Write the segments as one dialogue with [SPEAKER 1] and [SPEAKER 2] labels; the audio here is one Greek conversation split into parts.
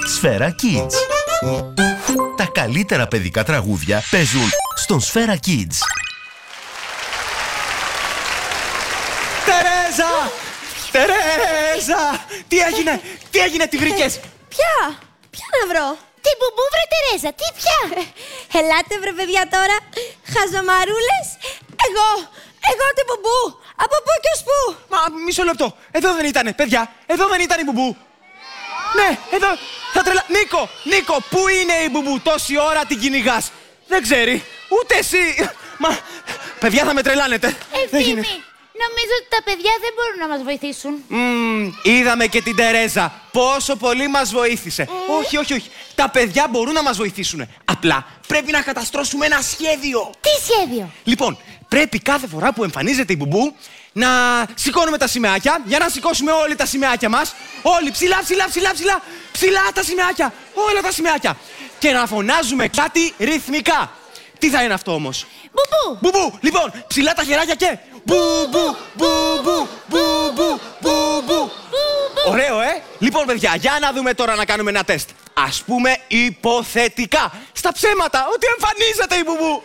[SPEAKER 1] Σφαίρα Kids. Τα καλύτερα παιδικά τραγούδια παίζουν στον Σφαίρα Kids.
[SPEAKER 2] Τερέζα! Τερέζα! Τι έγινε, τι βρήκες?
[SPEAKER 3] Ποια να βρω?
[SPEAKER 4] Την Μπουμπού, βρε Τερέζα, τι πια?
[SPEAKER 3] Ελάτε βρε παιδιά τώρα, χαζομαρούλες. Εγώ την Μπουμπού, από πού και ως πού?
[SPEAKER 2] Μα μισό λεπτό, εδώ δεν ήτανε, παιδιά, εδώ δεν ήταν η Μπουμπού. Ναι, εδώ, θα τρελα... Νίκο, πού είναι η Μπουμπού? Τόση ώρα την κυνηγάς. Δεν ξέρει, ούτε εσύ. Μα, παιδιά θα με τρελάνετε.
[SPEAKER 4] Ευθύμη, νομίζω ότι τα παιδιά δεν μπορούν να μας βοηθήσουν.
[SPEAKER 2] Είδαμε και την Τερέζα. Πόσο πολύ μας βοήθησε. Όχι. Τα παιδιά μπορούν να μας βοηθήσουν. Απλά πρέπει να καταστρώσουμε ένα σχέδιο.
[SPEAKER 4] Τι σχέδιο?
[SPEAKER 2] Λοιπόν, πρέπει κάθε φορά που εμφανίζεται η Μπουμπού να σηκώνουμε τα σημαίακια για να σηκώσουμε όλοι τα σημαίακια μας. Όλοι ψηλά τα σημαίακια. Όλα τα σημαίακια. Και να φωνάζουμε κάτι ρυθμικά. Τι θα είναι αυτό όμως? Μπουμπού. Λοιπόν, ψηλά τα χεράκια και Μπουμπού. Ωραίο, Λοιπόν, παιδιά, για να δούμε τώρα να κάνουμε ένα τεστ. Ας πούμε υποθετικά, στα ψέματα, ότι εμφανίζεται η Μπουμπού.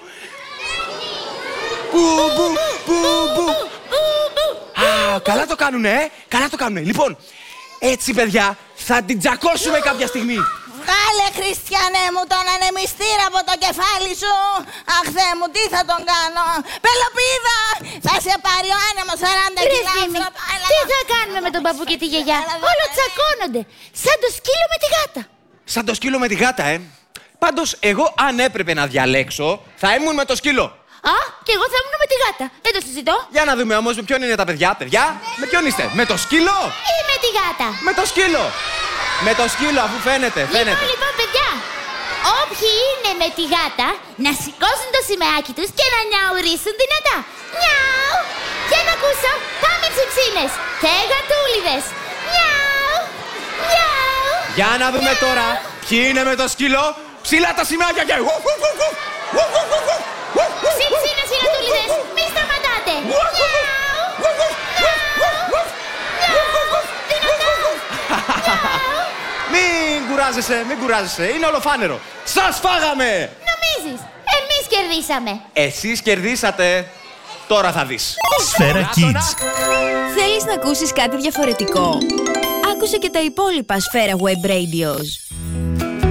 [SPEAKER 2] Μπουμπού. Καλά το κάνουνε, καλά το κάνουνε. Λοιπόν, έτσι, παιδιά, θα την τζακώσουμε κάποια στιγμή.
[SPEAKER 5] Βγάλε, Χριστιανέ μου, τον ανεμιστήρα από το κεφάλι σου. Αχ, Θεέ μου, τι θα τον κάνω? Πελοπίδα, θα σε πάρει ο άνεμος 40 κιλά.
[SPEAKER 4] Τι θα κάνουμε με τον παππού και τη γιαγιά? Όλο τσακώνονται, σαν το σκύλο με τη γάτα.
[SPEAKER 2] Σαν το σκύλο με τη γάτα, Πάντως, εγώ αν έπρεπε να διαλέξω, θα ήμουν με το σκύλο.
[SPEAKER 4] Και εγώ θα ήμουν με τη γάτα. Δεν το συζητώ.
[SPEAKER 2] Για να δούμε όμως με ποιον είναι τα παιδιά. Παιδιά, με ποιον είστε? Με το σκύλο
[SPEAKER 4] Ή με τη γάτα?
[SPEAKER 2] Με το σκύλο. Με το σκύλο, αφού φαίνεται.
[SPEAKER 4] Λοιπόν, παιδιά. Όποιοι είναι με τη γάτα, να σηκώσουν το σημαίακι τους και να νιαουρίσουν δυνατά. Νιάου. Για να ακούσω. Πάμε τσιψίνες και γατούλιδες. Νιάου. Νιάου.
[SPEAKER 2] Για να δούμε τώρα ποιοι είναι με το σκύλο. Ψηλά τα σημαίακια και
[SPEAKER 4] Ψιψίνες και γατούλιδες, μη σταματάτε.
[SPEAKER 2] Μην κουράζεσαι, είναι ολοφάνερο. Σας φάγαμε!
[SPEAKER 4] Νομίζεις, εμείς κερδίσαμε.
[SPEAKER 2] Εσείς κερδίσατε. Τώρα θα δεις.
[SPEAKER 1] Σφαίρα Kids.
[SPEAKER 3] Θέλεις να ακούσεις κάτι διαφορετικό? Άκουσε και τα υπόλοιπα Σφαίρα Web Radios.